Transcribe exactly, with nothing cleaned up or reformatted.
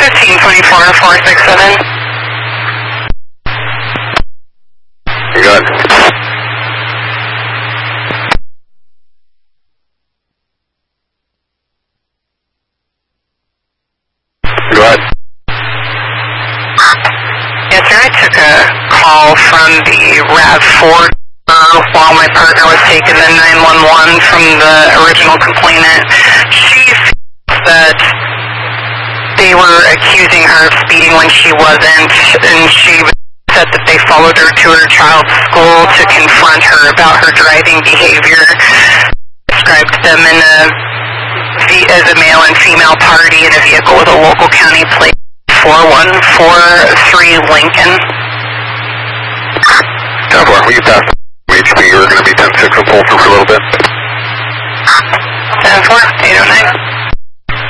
fifteen twenty-four, four six seven. Good. Go ahead. Yes, sir. I took a call from the RAV four while my partner was taking the nine one one from the original complainant. She feels that they were accusing her of speeding when she wasn't, and she said that they followed her to her child's school to confront her about her driving behavior. Described them in a, as a male and female party in a vehicle with a local county plate four one four three Lincoln. ten four, will you pass H P? You're going to be ten six and pull through for a little bit. ten four, eight oh nine.